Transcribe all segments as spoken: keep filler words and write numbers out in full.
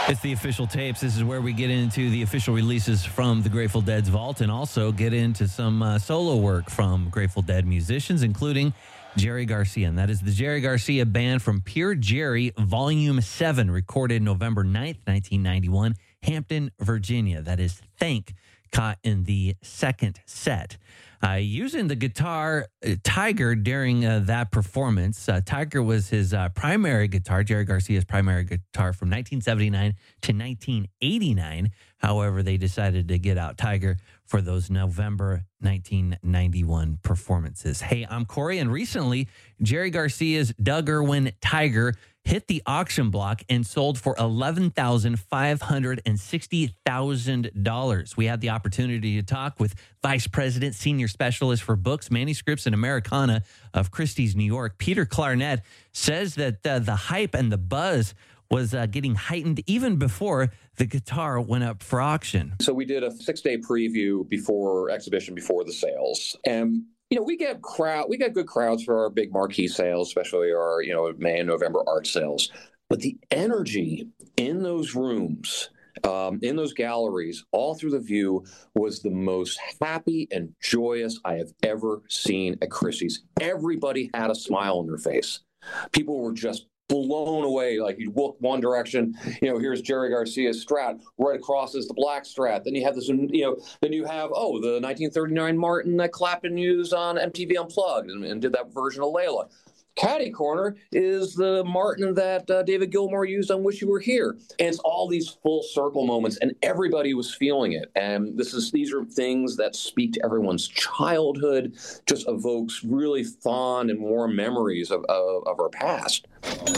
It's the official tapes. This is where we get into the official releases from the Grateful Dead's vault and also get into some uh, solo work from Grateful Dead musicians, including Jerry Garcia. And that is the Jerry Garcia Band from Pure Jerry, Volume seven, recorded November ninth, nineteen ninety-one, Hampton, Virginia. That is Thank, caught in the second set. Uh, using the guitar uh, Tiger during uh, that performance. Uh, Tiger was his uh, primary guitar, Jerry Garcia's primary guitar from nineteen seventy-nine to nineteen eighty-nine. However, they decided to get out Tiger for those November nineteen ninety-one performances. Hey, I'm Corey, and recently Jerry Garcia's Doug Irwin Tiger hit the auction block and sold for eleven thousand five hundred sixty thousand dollars. We had the opportunity to talk with Vice President, Senior Specialist for Books, Manuscripts, and Americana of Christie's New York. Peter Clarnett says that uh, the hype and the buzz was uh, getting heightened even before the guitar went up for auction. So we did a six-day preview before exhibition, before the sales. And you know, we get crowd, we get good crowds for our big marquee sales, especially our, you know, May and November art sales. But the energy in those rooms, um, in those galleries, all through the view, was the most happy and joyous I have ever seen at Christie's. Everybody had a smile on their face. People were just blown away. Like, you look one direction, you know, here's Jerry Garcia's Strat, right across is the black Strat. Then you have this, you know, then you have, oh, the nineteen thirty-nine Martin that Clapton used on M T V Unplugged and, and did that version of Layla. Caddy corner is the Martin that uh, David Gilmour used on Wish You Were Here. And it's all these full circle moments, and everybody was feeling it. And this is these are things that speak to everyone's childhood, just evokes really fond and warm memories of, of, of our past.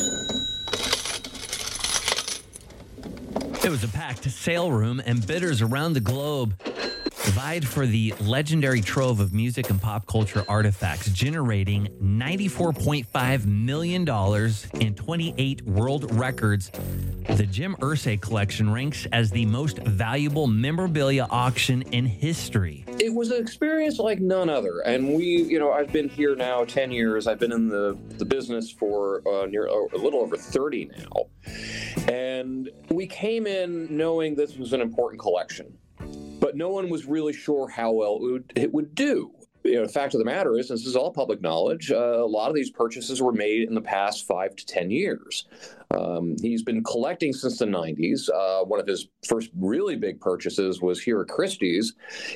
It was a packed sale room, and bidders around the globe vied for the legendary trove of music and pop culture artifacts, generating ninety-four point five million dollars in twenty-eight world records. The Jim Irsay collection ranks as the most valuable memorabilia auction in history. It was an experience like none other. And we, you know, I've been here now ten years. I've been in the, the business for uh, near a little over thirty now. And we came in knowing this was an important collection, but no one was really sure how well it would, it would do. You know, the fact of the matter is, this is all public knowledge, uh, a lot of these purchases were made in the past five to ten years. Um, he's been collecting since the nineties. Uh, one of his first really big purchases was here at Christie's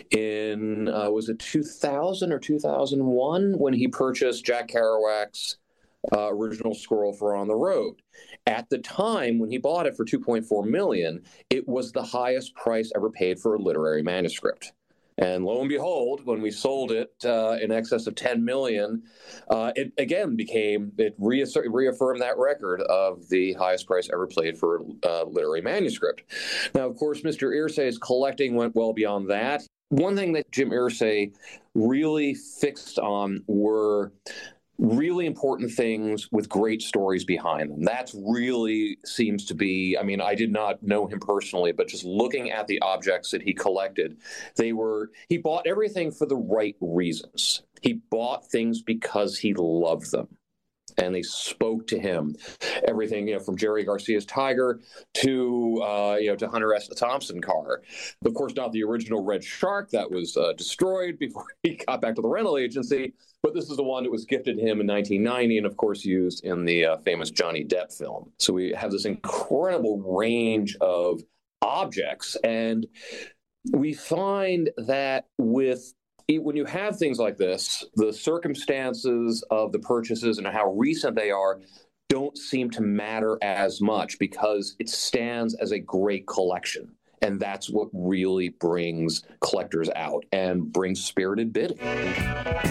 in, uh, was it two thousand or two thousand one, when he purchased Jack Kerouac's uh, original Squirrel for On the Road. At the time, when he bought it for two point four million dollars, it was the highest price ever paid for a literary manuscript. And lo and behold, when we sold it uh, in excess of ten million dollars, uh, it again became, it reassert, reaffirmed that record of the highest price ever paid for a uh, literary manuscript. Now, of course, Mister Irsay's collecting went well beyond that. One thing that Jim Irsay really fixed on were really important things with great stories behind them. That's really seems to be, I mean, I did not know him personally, but just looking at the objects that he collected, they were, he bought everything for the right reasons. He bought things because he loved them, and they spoke to him. Everything, you know, from Jerry Garcia's Tiger to, uh, you know, to Hunter S. Thompson car. Of course, not the original Red Shark that was uh, destroyed before he got back to the rental agency, but this is the one that was gifted him in nineteen ninety and, of course, used in the uh, famous Johnny Depp film. So we have this incredible range of objects, and we find that with when you have things like this, the circumstances of the purchases and how recent they are don't seem to matter as much, because it stands as a great collection. And that's what really brings collectors out and brings spirited bidding.